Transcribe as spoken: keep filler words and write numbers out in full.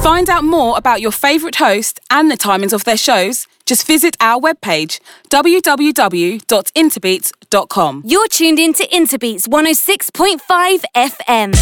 find out more about your favourite host and the timings of their shows, just visit our webpage, w w w dot interbeats dot com. You're tuned in to Interbeats one oh six point five F M.